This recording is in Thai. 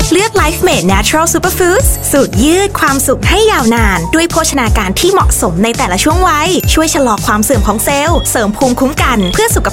เลือก Life Made Natural Superfoods สูตรยืดความสุขให้ยาวนานด้วยโภชนาการที่เหมาะสมในแต่ละช่วงวัยช่วยชะลอความเสื่อมของเซลล์เสริมภูมิคุ้มกันเพื่อสุข